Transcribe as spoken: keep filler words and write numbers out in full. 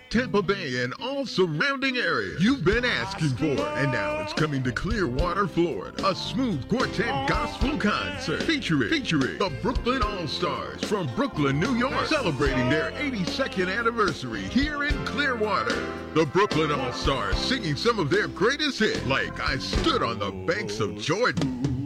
Tampa Bay, and all surrounding areas. You've been asking for, and now it's coming to Clearwater, Florida. A smooth quartet gospel concert featuring, featuring the Brooklyn All-Stars from Brooklyn, New York, celebrating their eighty-second anniversary here in Clearwater. The Brooklyn All-Stars singing some of their greatest hits, like I Stood on the Banks of Jordan.